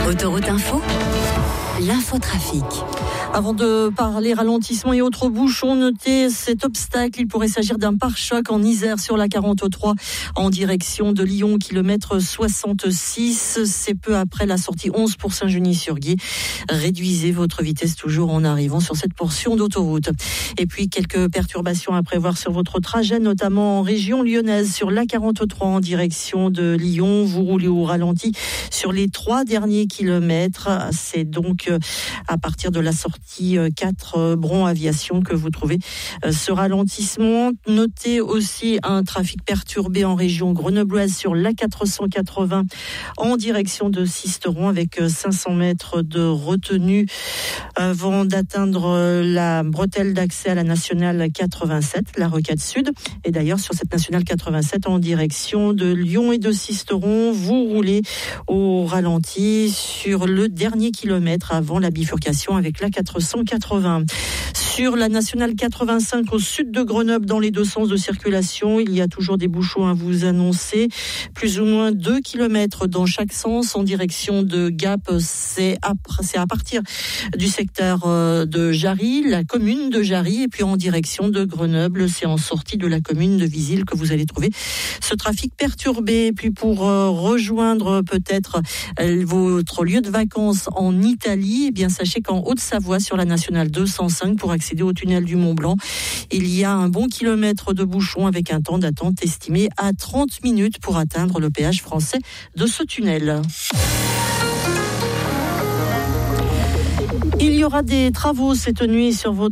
Autoroute Info, l'infotrafic. Avant de parler ralentissement et autres bouchons, notez cet obstacle. Il pourrait s'agir d'un pare-choc en Isère sur la 43 en direction de Lyon, kilomètre 66. C'est peu après la sortie 11 pour Saint-Genis-sur-Guiers. Réduisez votre vitesse toujours en arrivant sur cette portion d'autoroute. Et puis quelques perturbations à prévoir sur votre trajet, notamment en région lyonnaise sur la 43 en direction de Lyon. Vous roulez au ralenti sur les 3 derniers kilomètres. C'est donc à partir de la sortie 4 Bron Aviation que vous trouvez ce ralentissement. Notez aussi un trafic perturbé en région grenobloise sur la 480 en direction de Sisteron avec 500 mètres de retenue avant d'atteindre la bretelle d'accès à la nationale 87, la rocade sud. Et d'ailleurs sur cette nationale 87 en direction de Lyon et de Sisteron, vous roulez au ralenti sur le dernier kilomètre avant la bifurcation avec la 480. Sur la nationale 85 au sud de Grenoble dans les deux sens de circulation, il y a toujours des bouchons à vous annoncer. Plus ou moins 2 km dans chaque sens en direction de Gap. C'est à partir du secteur de Jarry, la commune de Jarry, et puis en direction de Grenoble, c'est en sortie de la commune de Visil que vous allez trouver ce trafic perturbé. Et puis pour rejoindre peut-être votre lieu de vacances en Italie, eh bien sachez qu'en Haute-Savoie sur la nationale 205 pour accéder au tunnel du Mont-Blanc, il y a un bon kilomètre de bouchon avec un temps d'attente estimé à 30 minutes pour atteindre le péage français de ce tunnel. Il y aura des travaux cette nuit sur votre